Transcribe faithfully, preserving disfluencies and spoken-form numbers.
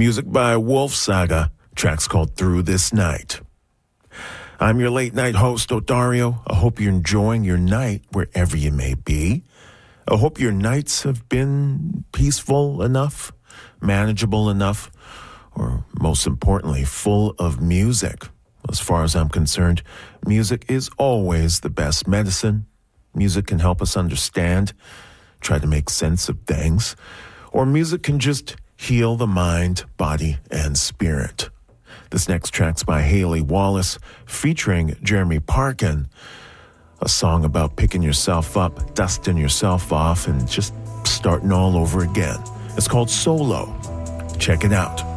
Music by Wolf Saga, tracks called Through This Night. I'm your late night host, Odario. I hope you're enjoying your night wherever you may be. I hope your nights have been peaceful enough, manageable enough, or most importantly, full of music. As far as I'm concerned, music is always the best medicine. Music can help us understand, try to make sense of things, or music can just heal the mind, body, and spirit. This next track's by Haley Wallace, featuring Jeremy Parkin, a song about picking yourself up, dusting yourself off, and just starting all over again. It's called Solo. Check it out.